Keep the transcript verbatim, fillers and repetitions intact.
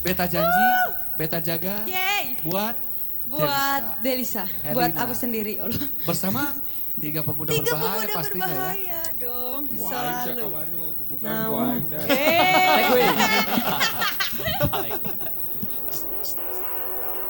Beta janji, beta jaga. Yeay. Buat Buat Delisa, Herlina. buat aku sendiri, Allah. Bersama tiga pemuda Tiga berbahaya pemuda pastinya ya. berbahaya dong, Wah, selalu. Aisyah, kamu aku bukan Nah, buah Anda. eh.